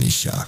तनिषा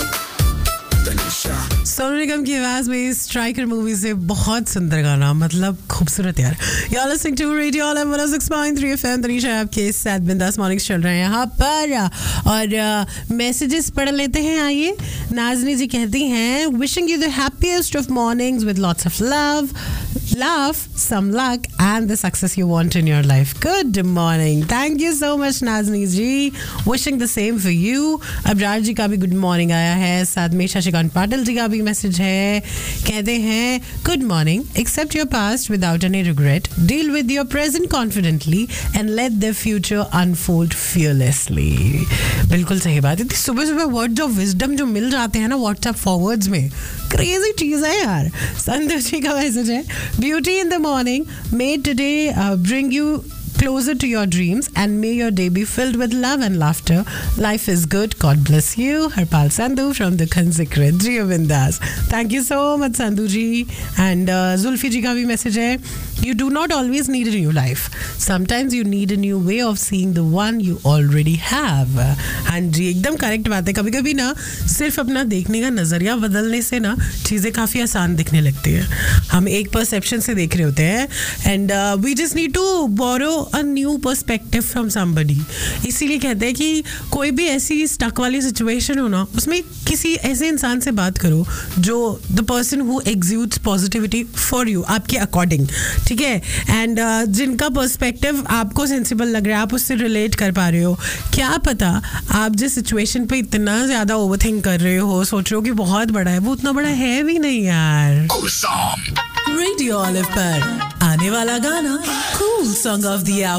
सोनू निगम की आवाज में स्ट्राइकर मूवी से बहुत सुंदर गाना, मतलब खूबसूरत यार. You're listening to Radio Alam 106.3 FM. Tanisha आपके साथ बिंदास मॉर्निंग्स चल रहे हैं यहाँ पर और मैसेजेस पढ़ लेते हैं. आइए. नाजनी जी कहती हैं wishing you the happiest of mornings with lots of love, laugh, some luck and the success you want in your life. Good morning. Thank you so much Nazni ji. Wishing the same for you. Abrar जी का भी good morning आया है. साथ में शशिकांत पाटिल जी का भी message है. कहते हैं good morning. Accept your past without any regret. Deal with your present confidently and let the future unfold fearlessly. बिल्कुल सही बात है. सुबह सुबह वर्ड्स ऑफ विजडम जो मिल जाते हैं ना व्हाट्सएप फॉरवर्ड्स में, क्रेजी चीज है यार. संतोष जी का मैसेज है Beauty in the morning, may today bring you closer to your dreams and may your day be filled with love and laughter. Life is good. God bless you. Harpal Sandhu from the Consecrate. Ji Vindas. Thank you so much Sandhu ji. And Zulfi ji ka bhi message hai. You do not always need a new life. Sometimes you need a new way of seeing the one you already have. हाँ जी एकदम correct बात है. कभी कभी ना सिर्फ अपना देखने का नज़रिया बदलने से ना चीज़ें काफ़ी आसान दिखने लगती है. हम एक परसेप्शन से देख रहे होते हैं and we just need to borrow a new perspective from somebody. इसीलिए कहते हैं कि कोई भी ऐसी स्टक वाली सिचुएशन हो ना, उसमें किसी ऐसे इंसान से बात करो जो the person who एग्ज्यूड्स positivity for you, आपके अकॉर्डिंग. ठीक है. एंड जिनका पर्सपेक्टिव आपको सेंसिबल लग रहा है, आप उससे रिलेट कर पा रहे हो. क्या पता आप जिस सिचुएशन पे इतना ज़्यादा ओवरथिंक कर रहे हो, सोच रहे हो कि बहुत बड़ा है, वो उतना बड़ा है भी नहीं यार. Awesome. रेडियो ऑलिव पर आने वाला गाना कूल सॉन्ग ऑफ द